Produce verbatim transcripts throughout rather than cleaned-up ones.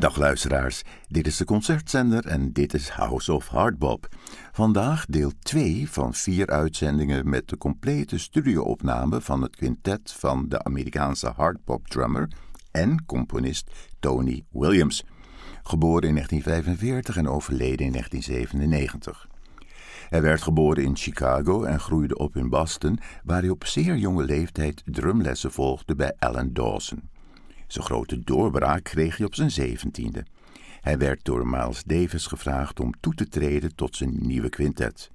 Dag luisteraars, dit is de Concertzender en dit is House of Hardbop. Vandaag deel twee van vier uitzendingen met de complete studioopname van het quintet van de Amerikaanse hardbop-drummer en componist Tony Williams. Geboren in negentien vijfenveertig en overleden in negentien zevenennegentig. Hij werd geboren in Chicago en groeide op in Boston, waar hij op zeer jonge leeftijd drumlessen volgde bij Alan Dawson. Zijn grote doorbraak kreeg hij op zijn zeventiende. Hij werd door Miles Davis gevraagd om toe te treden tot zijn nieuwe quintet.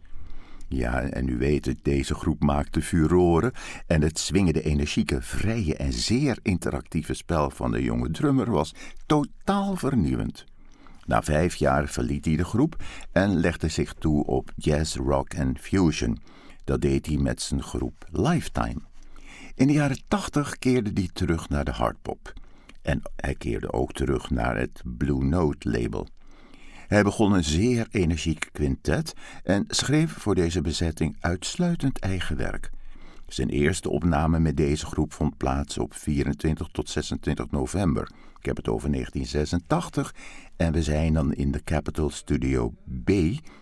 Ja, en u weet het, deze groep maakte furoren en het swingende, energieke, vrije en zeer interactieve spel van de jonge drummer was totaal vernieuwend. Na vijf jaar verliet hij de groep en legde zich toe op jazz, rock en fusion. Dat deed hij met zijn groep Lifetime. In de jaren tachtig keerde hij terug naar de hardpop. En hij keerde ook terug naar het Blue Note label. Hij begon een zeer energiek quintet en schreef voor deze bezetting uitsluitend eigen werk. Zijn eerste opname met deze groep vond plaats op vierentwintig tot zesentwintig november. Ik heb het over negentien zesentachtig en we zijn dan in de Capitol Studio B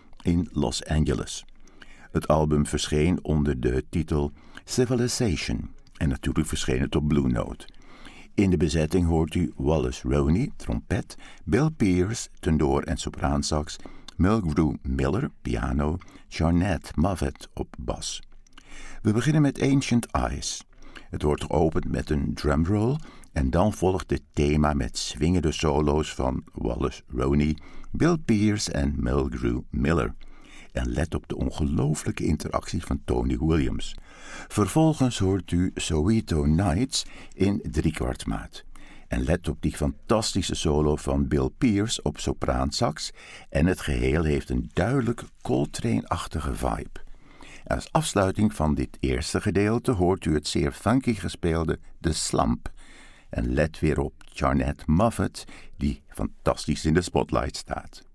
in Los Angeles. Het album verscheen onder de titel Civilization en natuurlijk verscheen het op Blue Note. In de bezetting hoort u Wallace Roney, trompet, Bill Pierce, tenor en sopraansax, Mulgrew Miller, piano, Jarnette Moffett op bas. We beginnen met Ancient Eyes. Het wordt geopend met een drumroll en dan volgt het thema met swingende solo's van Wallace Roney, Bill Pierce en Mulgrew Miller. En let op de ongelooflijke interactie van Tony Williams. Vervolgens hoort u Soweto Nights in driekwartsmaat. En let op die fantastische solo van Bill Pierce op sopraansax en het geheel heeft een duidelijk Coltrane-achtige vibe. En als afsluiting van dit eerste gedeelte hoort u het zeer funky gespeelde The Slump. En let weer op Jarnette Moffett, die fantastisch in de spotlight staat.